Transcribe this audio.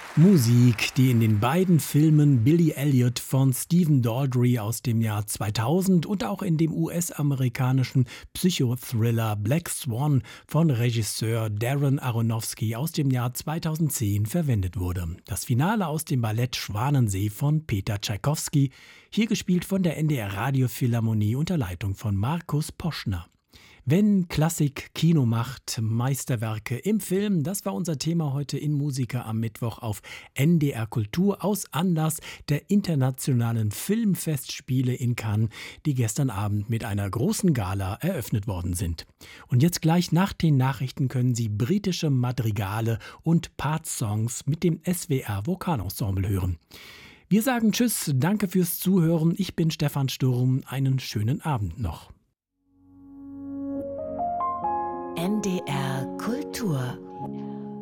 Musik, die in den beiden Filmen Billy Elliot von Stephen Daldry aus dem Jahr 2000 und auch in dem US-amerikanischen Psychothriller Black Swan von Regisseur Darren Aronofsky aus dem Jahr 2010 verwendet wurde. Das Finale aus dem Ballett Schwanensee von Peter Tschaikowski, hier gespielt von der NDR Radiophilharmonie unter Leitung von Markus Poschner. Wenn Klassik Kino macht, Meisterwerke im Film, das war unser Thema heute in Musiker am Mittwoch auf NDR Kultur aus Anlass der internationalen Filmfestspiele in Cannes, die gestern Abend mit einer großen Gala eröffnet worden sind. Und jetzt gleich nach den Nachrichten können Sie britische Madrigale und Part-Songs mit dem SWR Vokalensemble hören. Wir sagen Tschüss, danke fürs Zuhören. Ich bin Stefan Sturm. Einen schönen Abend noch. NDR Kultur